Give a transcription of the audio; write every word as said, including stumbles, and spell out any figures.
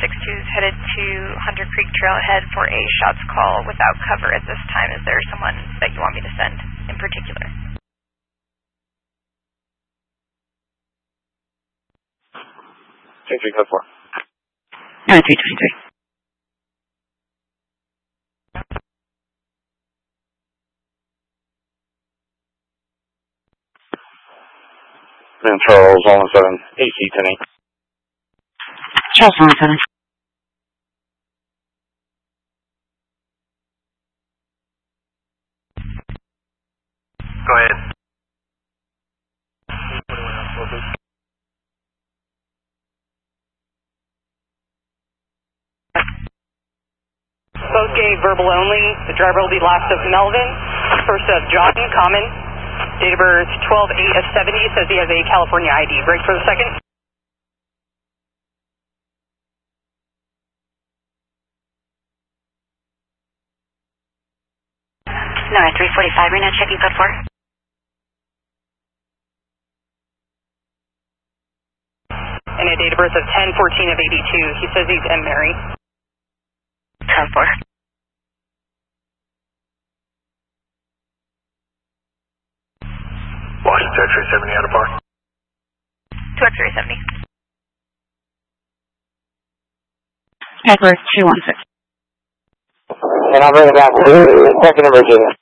six two is headed to Hunter Creek Trailhead for a shots call without cover at this time. Is there someone that you want me to send in particular? twenty-three, code four. nine three twenty-three. Then Charles, one one seven, A C ten eight. Charles, one one seven. Go ahead. Both gave verbal only. The driver will be last of Melvin. First of John, common. Date of birth twelve eight of seventy. Says he has a California I D. Break for the second. No, at three forty-five, we're not checking code four. And a date of birth of ten fourteen of eighty-two. He says he's M. Mary. Code four. Washington two X-ray seventy out of park. two X-ray seventy. Edward two one six. And I'll bring it back to the second emergency.